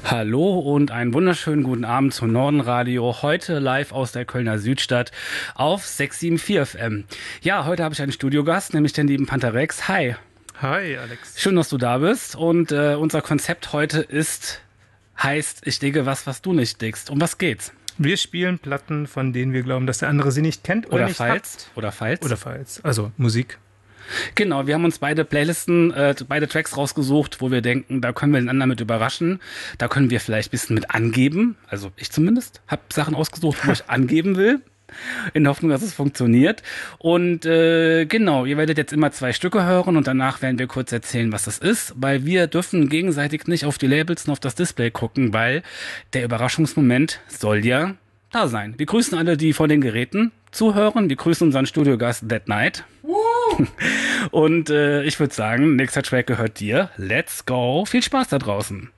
Hallo und einen wunderschönen guten Abend zum Nordenradio. Heute live aus der Kölner Südstadt auf 674 FM. Ja, heute habe ich einen Studiogast, nämlich den lieben Panterex. Hi. Hi, Alex. Schön, dass du da bist. Und unser Konzept heute heißt, ich digge was du nicht diggst. Um was geht's? Wir spielen Platten, von denen wir glauben, dass der andere sie nicht kennt oder nicht hat. Oder falls. Oder falls. Also Musik. Genau, wir haben uns beide beide Tracks rausgesucht, wo wir denken, da können wir den anderen mit überraschen. Da können wir vielleicht ein bisschen mit angeben. Also ich zumindest habe Sachen ausgesucht, wo ich angeben will. In der Hoffnung, dass es funktioniert. Und genau, ihr werdet jetzt immer 2 Stücke hören und danach werden wir kurz erzählen, was das ist, weil wir dürfen gegenseitig nicht auf die Labels und auf das Display gucken, weil der Überraschungsmoment soll ja da sein. Wir grüßen alle, die vor den Geräten zuhören. Wir grüßen unseren Studiogast That Night. Und ich würde sagen, nächster Track gehört dir. Let's go. Viel Spaß da draußen.